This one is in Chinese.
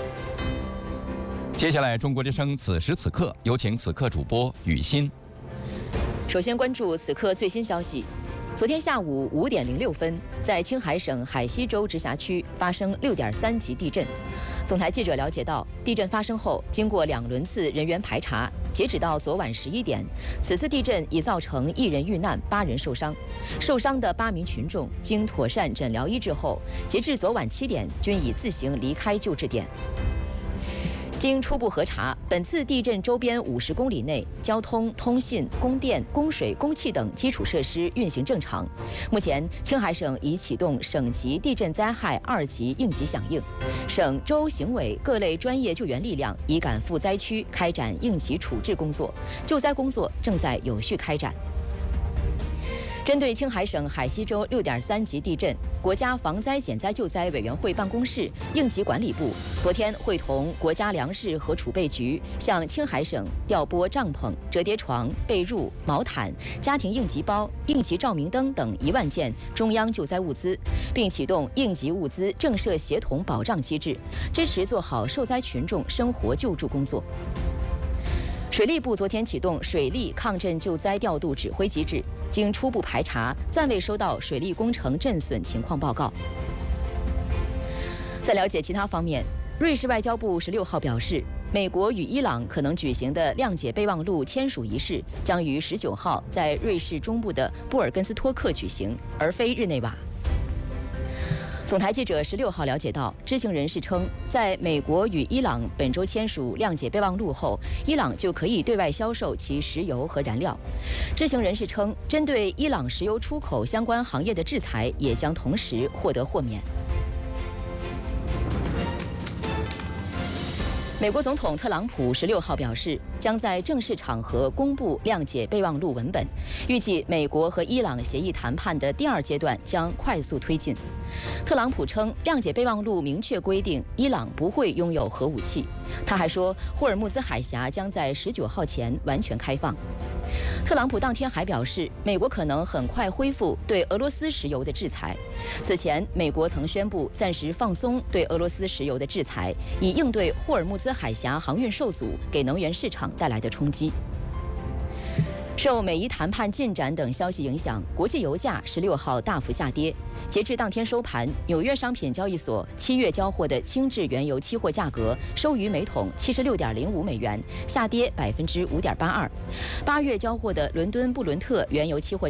接下来，中国之声此时此刻，有请此刻主播雨欣。 首先关注此刻最新消息。昨天下午5点06分，在青海省海西州直辖区发生6.3级地震。总台记者了解到，地震发生后，经过2轮次人员排查，截止到昨晚11点，此次地震已造成1人遇难，8人受伤。受伤的8名群众经妥善诊疗医治后，截至昨晚7点，均已自行离开救治点。经初步核查，本次地震周边50公里内，交通、通信、供电、供水、供气等基础设施运行正常。目前，青海省已启动省级地震灾害2级应急响应，省州行委各类专业救援力量已赶赴灾区开展应急处置工作，救灾工作正在有序开展。针对青海省海西州6.3级地震，国家防灾减灾救灾委员会办公室应急管理部昨天会同国家粮食和储备局向青海省调拨帐篷、折叠床、被褥、毛毯、家庭应急包、应急照明灯等1万件中央救灾物资，并启动应急物资政涉协同保障机制，支持做好受灾群众生活救助工作。水利部昨天启动水利抗震救灾调度指挥机制，经初步排查，暂未收到水利工程震损情况报告。在了解其他方面，瑞士外交部16号表示，美国与伊朗可能举行的谅解备忘录签署仪式将于19号在瑞士中部的布尔根斯托克举行，而非日内瓦。总台记者16号了解到，知情人士称，在美国与伊朗本周签署谅解备忘录后，伊朗就可以对外销售其石油和燃料。知情人士称，针对伊朗石油出口相关行业的制裁也将同时获得豁免。美国总统特朗普16号表示，将在正式场合公布谅解备忘录文本，预计美国和伊朗协议谈判的第2阶段将快速推进。特朗普称，谅解备忘录明确规定伊朗不会拥有核武器。他还说，霍尔木兹海峡将在19号前完全开放。特朗普当天还表示，美国可能很快恢复对俄罗斯石油的制裁。此前，美国曾宣布暂时放松对俄罗斯石油的制裁，以应对霍尔木兹海峡航运受阻给能源市场带来的冲击。受美伊谈判进展等消息影响，国际油价16号大幅下跌。截至当天收盘，纽约商品交易所7月交货的轻质原油期货价格收于每桶76.05美元，下跌5.82%。8月交货的伦敦布伦特原油期货